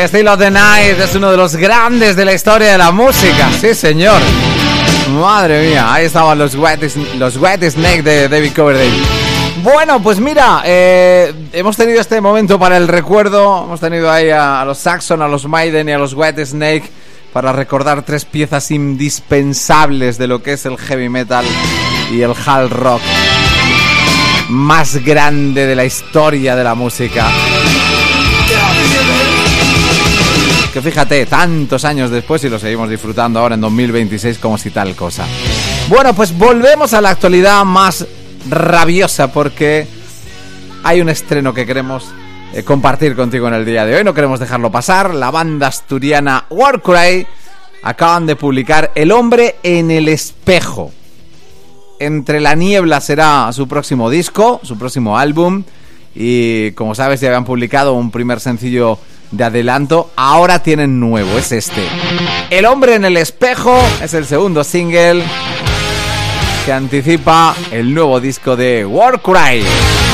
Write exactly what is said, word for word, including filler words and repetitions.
Still of the Night es uno de los grandes de la historia de la música. Sí, señor. Madre mía, ahí estaban los Wet, los Wet Snake de David Coverdale. Bueno, pues mira, eh, hemos tenido este momento para el recuerdo. Hemos tenido ahí a, a los Saxon, a los Maiden y a los Wet Snake para recordar tres piezas indispensables de lo que es el heavy metal y el hard rock más grande de la historia de la música. Que fíjate, tantos años después y lo seguimos disfrutando ahora en dos mil veintiséis como si tal cosa. Bueno, pues volvemos a la actualidad más rabiosa porque hay un estreno que queremos eh, compartir contigo en el día de hoy. No queremos dejarlo pasar. La banda asturiana Warcry acaban de publicar El hombre en el espejo. Entre la niebla será su próximo disco, su próximo álbum. Y como sabes ya habían publicado un primer sencillo de adelanto. Ahora tienen nuevo, es este. El hombre en el espejo es el segundo single que anticipa el nuevo disco de Warcry.